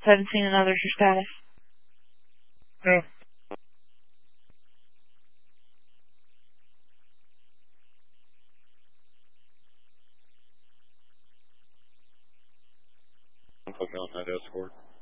Haven't seen another your status. No. I'm putting on that escort.